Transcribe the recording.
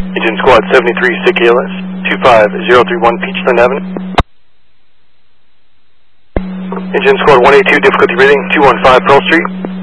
Engine Squad 73, SIG KLS, 25031 Peachland Avenue. Engine Squad 182, difficulty reading, 215 Pearl Street.